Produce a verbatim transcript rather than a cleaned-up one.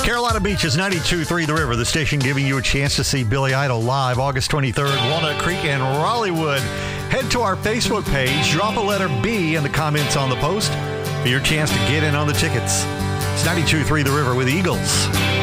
Carolina Beaches, ninety-two point three The River, the station giving you a chance to see Billy Idol live August twenty-third, Walnut Creek and Raleighwood. Head to our Facebook page, drop a letter B in the comments on the post for your chance to get in on the tickets. It's ninety-two point three The River with Eagles.